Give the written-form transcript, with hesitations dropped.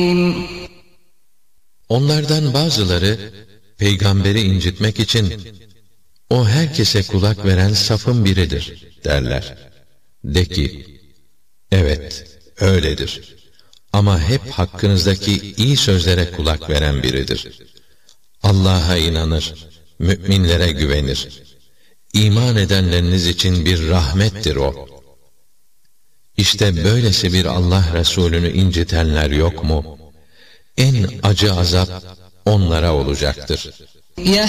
Onlardan bazıları peygamberi incitmek için o herkese kulak veren safın biridir derler. De ki, evet öyledir. Ama hep hakkınızdaki iyi sözlere kulak veren biridir. Allah'a inanır, müminlere güvenir. İman edenleriniz için bir rahmettir o. İşte böylesi bir Allah Resulü'nü incitenler yok mu? En acı azap onlara olacaktır.